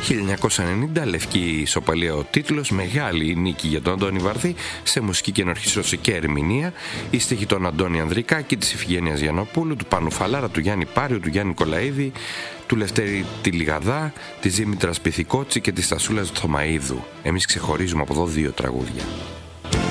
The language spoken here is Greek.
1990, λευκή ισοπαλία ο τίτλος, μεγάλη νίκη για τον Αντώνη Βαρδί σε μουσική και ενορχιστρωτική ερμηνεία. Η στίχη των Αντώνη Ανδρικάκη, της Ιφηγένειας Γιαννοπούλου, του Πάνου Φαλάρα, του Γιάννη Πάριου, του Γιάννη Κολαίδη, του Λευτέρη Τηλιγαδά, της Δήμητρας Πυθικότσι και της Τασούλας Θωμαΐδου. Εμείς ξεχωρίζουμε από εδώ δύο τραγούδια.